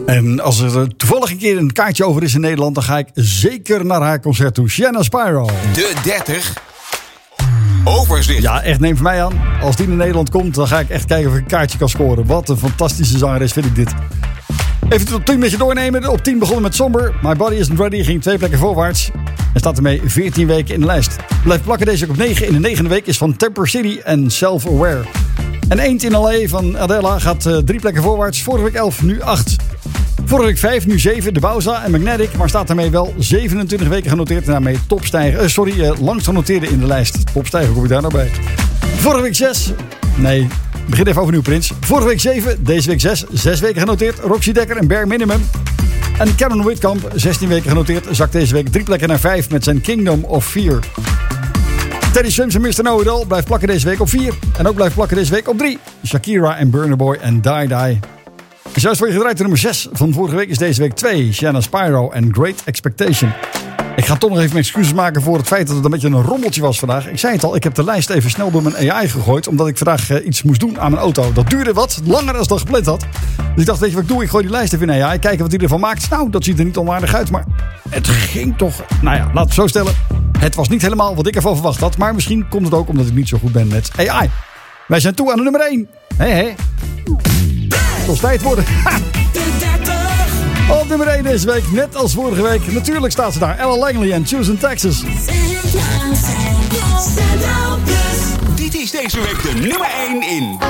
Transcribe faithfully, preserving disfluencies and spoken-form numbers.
En als er toevallig een keer een kaartje over is in Nederland, dan ga ik zeker naar haar concert toe. Shanna Spyro. De dertig. Overzicht. Ja, echt, neem van mij aan. Als die in Nederland komt, dan ga ik echt kijken of ik een kaartje kan scoren. Wat een fantastische zangeres vind ik dit. Even tot tien met je doornemen. Op tien begonnen met Somber. My Body Isn't Ready ging twee plekken voorwaarts. En staat ermee veertien weken in de lijst. Blijft plakken deze week op negen. In de negende week is van Temper City en Self-Aware. En Ain't in L A van Adela gaat uh, drie plekken voorwaarts. Vorige week elf, nu acht. Vorige week vijf, nu zeven. De Bauza en Magnetic. Maar staat daarmee wel zevenentwintig weken genoteerd. En daarmee topstijger. Uh, sorry, uh, langst genoteerde in de lijst. Topstijger, kom ik daar nou bij. Vorige week zes. Nee, begin even overnieuw, Prins. Vorige week zeven, deze week zes. Zes weken genoteerd. Roxy Dekker en Bare Minimum. En Cameron Whitkamp, zestien weken genoteerd. Zakt deze week drie plekken naar vijf met zijn Kingdom of Fear. Teddy Swims en mister Know-It-All blijft plakken deze week op vier. En ook blijft plakken deze week op drie. Shakira en Burna Boy en Die Die. Zoals voor je gedraaid de nummer zes van vorige week is deze week twee. Shanna Spyro en Great Expectation. Ik ga toch nog even mijn excuses maken voor het feit dat het een beetje een rommeltje was vandaag. Ik zei het al, ik heb de lijst even snel door mijn A I gegooid. Omdat ik vandaag uh, iets moest doen aan mijn auto. Dat duurde wat, langer dan ik gepland had. Dus ik dacht, weet je wat ik doe? Ik gooi die lijst even in A I. Kijken wat hij ervan maakt. Nou, dat ziet er niet onwaardig uit. Maar het ging toch, nou ja, laten we het zo stellen. Het was niet helemaal wat ik ervan verwacht had. Maar misschien komt het ook omdat ik niet zo goed ben met A I. Wij zijn toe aan de nummer één. Hé, hé. Het zal tijd worden. Ha! Op nummer één deze week, net als vorige week. Natuurlijk staat ze daar. Ella Langley en Choosing Texas. Dit is deze week de nummer één in